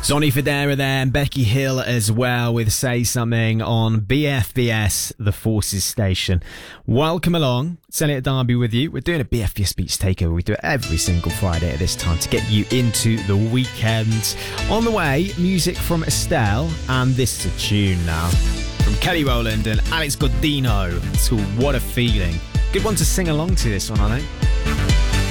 Sonny Fodera there and Becky Hill as well with Say Something on BFBS, the Forces Station. Welcome along. It's Elliot Darby with you. We're doing a BFBS Beach Takeover. We do it every single Friday at this time to get you into the weekend. On the way, music from Estelle, and this is a tune now from Kelly Rowland and Alex Godino. It's called What a Feeling. Good one to sing along to, this one, I think.